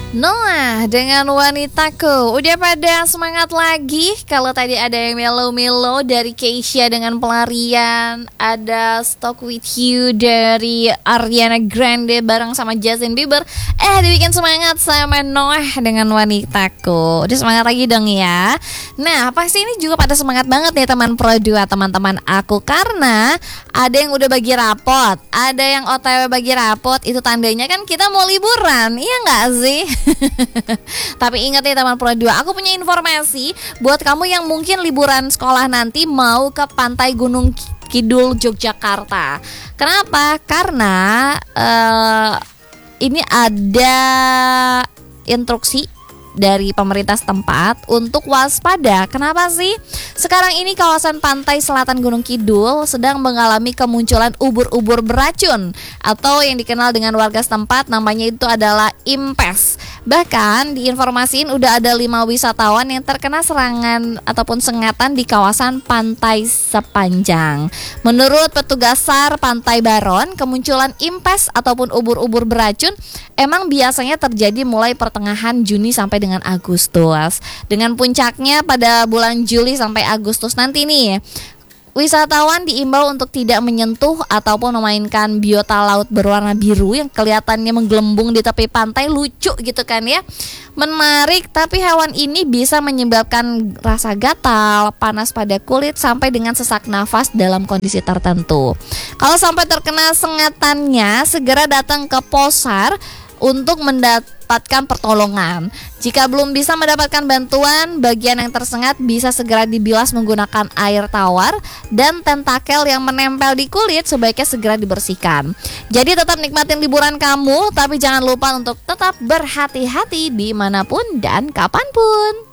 Noah dengan Wanitaku. Udah pada semangat lagi? Kalau tadi ada yang melo-melo dari Keisha dengan Pelarian, ada Stuck With You dari Ariana Grande bareng sama Justin Bieber. Dibikin semangat sama Noah dengan Wanitaku. Udah semangat lagi dong ya. Nah, pasti ini juga pada semangat banget nih teman Pro 2, teman-teman aku. Karena ada yang udah bagi rapot, ada yang OTW bagi rapot. Itu tandanya kan kita mau liburan, iya gak sih? Tapi ingat ya teman Pro 2, aku punya informasi buat kamu yang mungkin liburan sekolah nanti mau ke Pantai Gunung Kidul Yogyakarta. Kenapa? Karena ini ada instruksi dari pemerintah setempat untuk waspada. Kenapa sih? Sekarang ini kawasan pantai selatan Gunung Kidul sedang mengalami kemunculan ubur-ubur beracun atau yang dikenal dengan warga setempat namanya itu adalah impes. Bahkan diinformasiin udah ada 5 wisatawan yang terkena serangan ataupun sengatan di kawasan pantai sepanjang. Menurut petugas SAR Pantai Baron, kemunculan impes ataupun ubur-ubur beracun emang biasanya terjadi mulai pertengahan Juni sampai dengan Agustus. Dengan puncaknya pada bulan Juli sampai Agustus nanti nih. Wisatawan diimbau untuk tidak menyentuh ataupun memainkan biota laut berwarna biru yang kelihatannya menggelembung di tepi pantai, lucu gitu kan ya. Menarik, tapi hewan ini bisa menyebabkan rasa gatal, panas pada kulit sampai dengan sesak nafas dalam kondisi tertentu. Kalau sampai terkena sengatannya, segera datang ke Posar untuk mendapatkan pertolongan. Jika belum bisa mendapatkan bantuan, bagian yang tersengat bisa segera dibilas menggunakan air tawar dan tentakel yang menempel di kulit sebaiknya segera dibersihkan. Jadi tetap nikmatin liburan kamu, tapi jangan lupa untuk tetap berhati-hati dimanapun dan kapanpun.